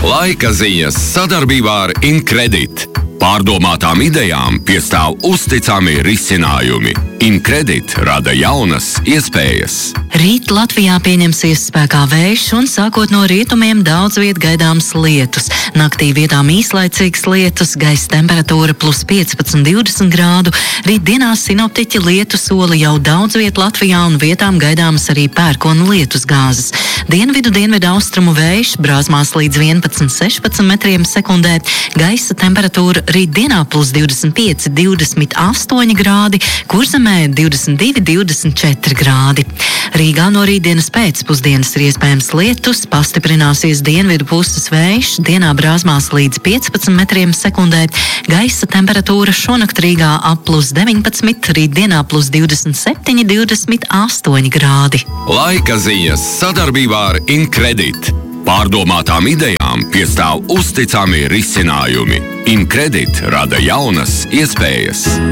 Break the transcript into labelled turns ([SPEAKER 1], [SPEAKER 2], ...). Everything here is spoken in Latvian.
[SPEAKER 1] Laika ziņas sadarbībā ar Incredit. Pārdomātām idejām piestāv uzticami risinājumi. Incredit rada jaunas iespējas.
[SPEAKER 2] Rīt Latvijā pieņemsies spēkā vējš un sākot no rietumiem daudz viet gaidāms lietus. Naktī vietām īslaicīgs lietus, gaisa temperatūra plus 15–20 grādu. Rīt dienās sinoptiķi lietu soli jau daudz viet Latvijā un vietām gaidāmas arī pērkona lietus gāzes. Dienvidu austrumu vējš brāzmās līdz 11–16 metriem sekundē. Gaisa temperatūra rīt dienā plus 25–28 grādi, Kurzemē 22–24 grādi. Rīgā no rītdienas pēcpusdienas ir iespējams lietus, pastiprināsies dienvidu puses vējš, dienā brāzmās līdz 15 metriem sekundē. Gaisa temperatūra šonakt Rīgā ap plus 19, rītdienā plus 27–28 grādi.
[SPEAKER 1] Laika ziņas sadarbībā ar Incredit. Pārdomātām idejām piestāv uzticami risinājumi. Incredit rada jaunas iespējas.